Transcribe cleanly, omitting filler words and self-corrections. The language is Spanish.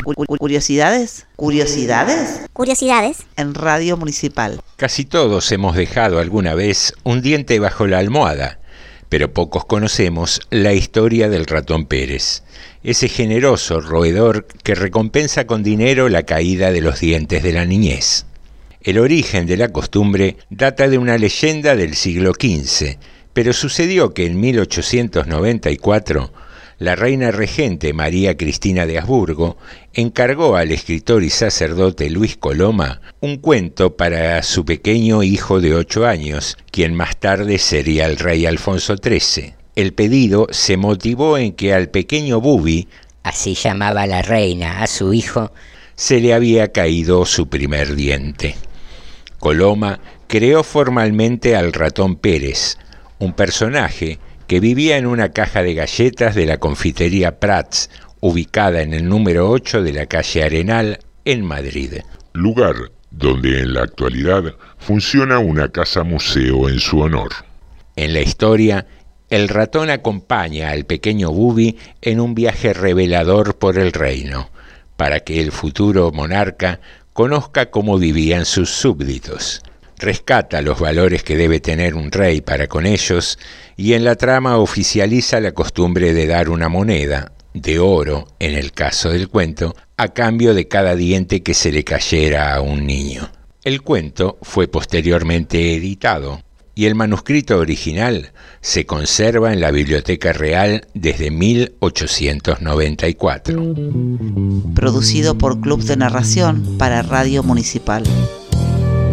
Curiosidades. ¿Curiosidades? Curiosidades. En Radio Municipal. Casi todos hemos dejado alguna vez un diente bajo la almohada, pero pocos conocemos la historia del ratón Pérez, ese generoso roedor que recompensa con dinero la caída de los dientes de la niñez. El origen de la costumbre data de una leyenda del siglo XV, pero sucedió que en 1894 la reina regente María Cristina de Habsburgo encargó al escritor y sacerdote Luis Coloma un cuento para su pequeño hijo de 8 años, quien más tarde sería el rey Alfonso XIII. El pedido se motivó en que al pequeño Bubi, así llamaba la reina a su hijo, se le había caído su primer diente. Coloma creó formalmente al ratón Pérez, un personaje que vivía en una caja de galletas de la confitería Prats, ubicada en el número 8 de la calle Arenal, en Madrid. Lugar donde en la actualidad funciona una casa-museo en su honor. En la historia, el ratón acompaña al pequeño Bubi en un viaje revelador por el reino, para que el futuro monarca conozca cómo vivían sus súbditos. Rescata los valores que debe tener un rey para con ellos y en la trama oficializa la costumbre de dar una moneda, de oro en el caso del cuento, a cambio de cada diente que se le cayera a un niño. El cuento fue posteriormente editado y el manuscrito original se conserva en la Biblioteca Real desde 1894. Producido por Club de Narración para Radio Municipal.